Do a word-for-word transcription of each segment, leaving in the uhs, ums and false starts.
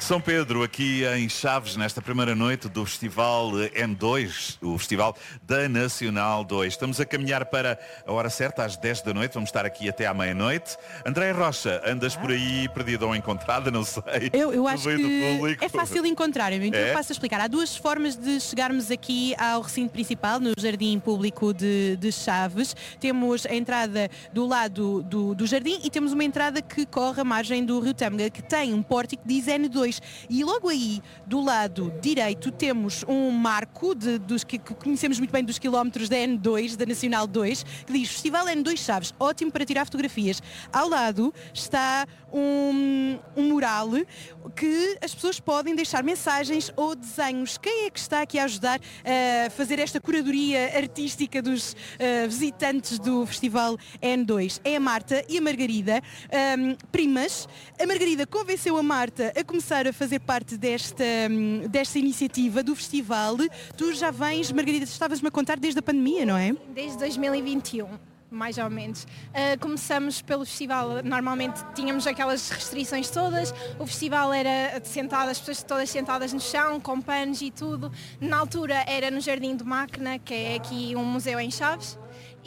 São Pedro, aqui em Chaves, nesta primeira noite do Festival N dois, o Festival da Nacional dois. Estamos a caminhar para a hora certa, às dez da noite, vamos estar aqui até à meia-noite. Andréia Rocha, andas por aí perdida ou encontrada, não sei. Eu, eu acho que é fácil encontrar, então é? eu passo a explicar. Há duas formas de chegarmos aqui ao recinto principal, no Jardim Público de, de Chaves. Temos a entrada do lado do, do jardim e temos uma entrada que corre à margem do Rio Tâmega, que tem um pórtico que diz N dois. E logo aí, do lado direito, temos um marco de, dos que, que conhecemos muito bem dos quilómetros da N dois, da Nacional dois, que diz Festival N dois Chaves, ótimo para tirar fotografias. Ao lado está um, um mural que as pessoas podem deixar mensagens ou desenhos. Quem é que está aqui a ajudar a fazer esta curadoria artística dos uh, visitantes do Festival N dois? É a Marta e a Margarida, um, primas. A Margarida convenceu a Marta a começar a fazer parte desta, desta iniciativa do festival. Tu já vens, Margarida, estavas-me a contar desde a pandemia, não é? Desde dois mil e vinte e um. Mais ou menos. Uh, começamos pelo festival, normalmente tínhamos aquelas restrições todas, o festival era sentado, as pessoas todas sentadas no chão, com panos e tudo. Na altura era no Jardim de Máquina, que é aqui um museu em Chaves.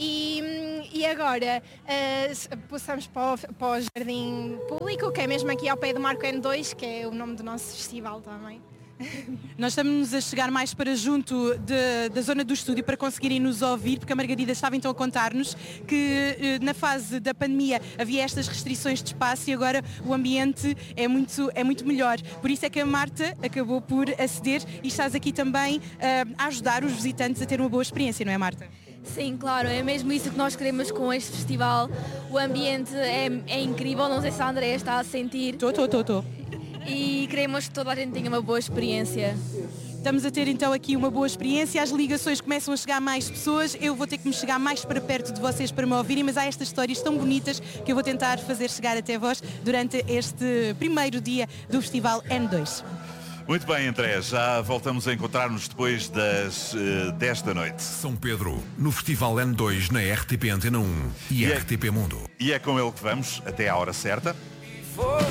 E, e agora uh, passamos para o, para o Jardim Público, que é mesmo aqui ao pé do Marco N dois, que é o nome do nosso festival também. Nós estamos a chegar mais para junto de, da zona do estúdio para conseguirem nos ouvir, porque a Margarida estava então a contar-nos que na fase da pandemia havia estas restrições de espaço e agora o ambiente é muito, é muito melhor. Por isso é que a Marta acabou por aceder e estás aqui também uh, a ajudar os visitantes a ter uma boa experiência, não é, Marta? Sim, claro, é mesmo isso que nós queremos com este festival. O ambiente é, é incrível, não sei se a Andréia está a sentir. Estou, estou, estou, estou. E queremos que toda a gente tenha uma boa experiência. Estamos a ter então aqui uma boa experiência, as ligações começam a chegar a mais pessoas, eu vou ter que me chegar mais para perto de vocês para me ouvirem, mas há estas histórias tão bonitas que eu vou tentar fazer chegar até vós durante este primeiro dia do Festival N dois. Muito bem, André, já voltamos a encontrar-nos depois das uh, dez da noite. São Pedro, no Festival N dois na R T P Antena um e, e R T P é, Mundo. E é com ele que vamos, até à hora certa.